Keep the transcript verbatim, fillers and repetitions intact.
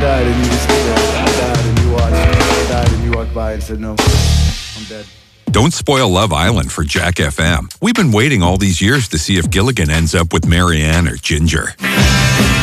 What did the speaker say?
died and you just stood there. I died and you watched. I died and you walked by and said, no, I'm dead. Don't spoil Love Island for Jack F M. We've been waiting all these years to see if Gilligan ends up with Marianne or Ginger.